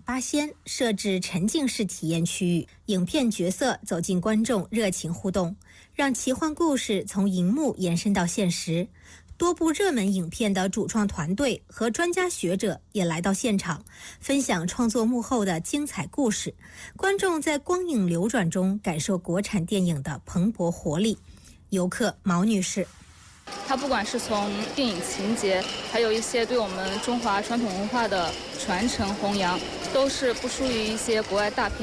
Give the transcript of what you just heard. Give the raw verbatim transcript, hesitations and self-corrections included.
八仙设置沉浸式体验区域，影片角色走进观众，热情互动，让奇幻故事从荧幕延伸到现实。多部热门影片的主创团队和专家学者也来到现场，分享创作幕后的精彩故事。观众在光影流转中感受国产电影的蓬勃活力。游客毛女士， 它不管是从电影情节，还有一些对我们中华传统文化的传承弘扬，都是不输于一些国外大片